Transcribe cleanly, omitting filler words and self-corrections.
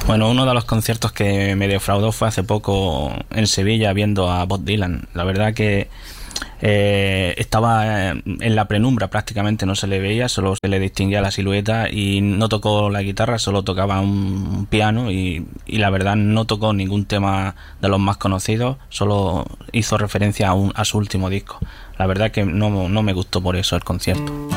Bueno, uno de los conciertos que me defraudó fue hace poco en Sevilla viendo a Bob Dylan. La verdad que estaba en la penumbra, prácticamente no se le veía, solo se le distinguía la silueta y no tocó la guitarra, solo tocaba un piano y la verdad no tocó ningún tema de los más conocidos, solo hizo referencia a su último disco. La verdad que no me gustó por eso el concierto.